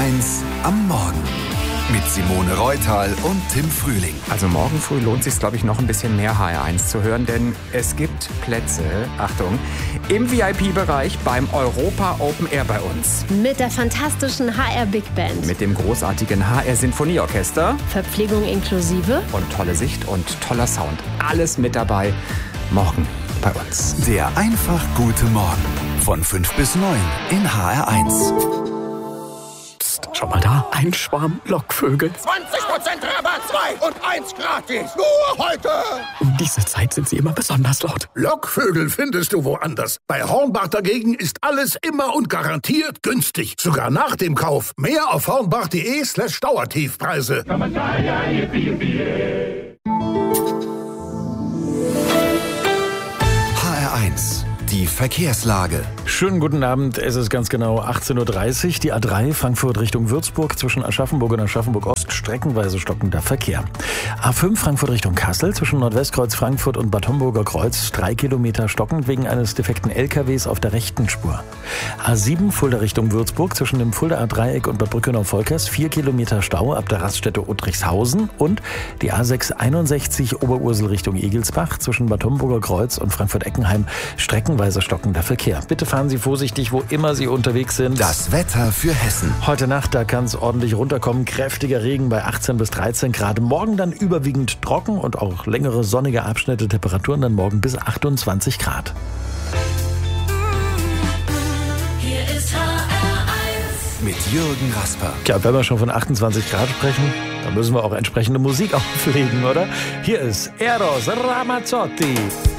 HR1 am Morgen. Mit Simone Reutal und Tim Frühling. Also morgen früh lohnt es sich, glaube ich, noch ein bisschen mehr HR1 zu hören, denn es gibt Plätze, Achtung, im VIP-Bereich beim Europa Open Air bei uns. Mit der fantastischen HR Big Band. Mit dem großartigen HR Sinfonieorchester. Verpflegung inklusive. Und tolle Sicht und toller Sound. Alles mit dabei. Morgen bei uns. Der einfach gute Morgen. Von 5 bis 9 in HR1. Schau mal da, ein Schwarm Lockvögel. 20% Rabatt, 2 und 1 gratis. Nur heute. Um diese Zeit sind sie immer besonders laut. Lockvögel findest du woanders. Bei Hornbach dagegen ist alles immer und garantiert günstig. Sogar nach dem Kauf. Mehr auf hornbach.de/Dauertiefpreise. HR1, die Verkehrslage. Schönen guten Abend, es ist ganz genau 18.30 Uhr. Die A3 Frankfurt Richtung Würzburg zwischen Aschaffenburg und Aschaffenburg-Ost streckenweise stockender Verkehr. A5 Frankfurt Richtung Kassel zwischen Nordwestkreuz Frankfurt und Bad Homburger Kreuz 3 Kilometer stockend wegen eines defekten LKWs auf der rechten Spur. A7 Fulda Richtung Würzburg zwischen dem Fuldaer Dreieck und Bad Brückenau-Volkers 4 Kilometer Stau ab der Raststätte Uttrichshausen und die A6 61 Oberursel Richtung Egelsbach zwischen Bad Homburger Kreuz und Frankfurt-Eckenheim streckenweise stockender Verkehr. Bitte fahren Sie vorsichtig, wo immer Sie unterwegs sind. Das Wetter für Hessen. Heute Nacht, da kann es ordentlich runterkommen. Kräftiger Regen bei 18 bis 13 Grad. Morgen dann überwiegend trocken und auch längere sonnige Abschnitte. Temperaturen dann morgen bis 28 Grad. Hier ist HR1. Mit Jürgen Rasper. Tja, wenn wir schon von 28 Grad sprechen, dann müssen wir auch entsprechende Musik auflegen, oder? Hier ist Eros Ramazzotti.